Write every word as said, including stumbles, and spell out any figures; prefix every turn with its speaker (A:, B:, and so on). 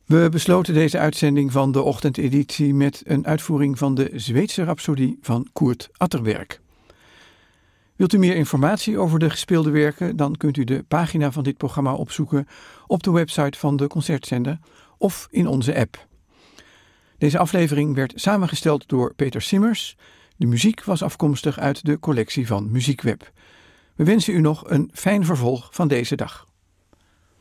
A: We besloten deze uitzending van de ochtendeditie met een uitvoering van de Zweedse Rhapsodie van Kurt Atterberg. Wilt u meer informatie over de gespeelde werken, dan kunt u de pagina van dit programma opzoeken op de website van de Concertzender of in onze app. Deze aflevering werd samengesteld door Peter Simmers. De muziek was afkomstig uit de collectie van Muziekweb. We wensen u nog een fijn vervolg van deze dag.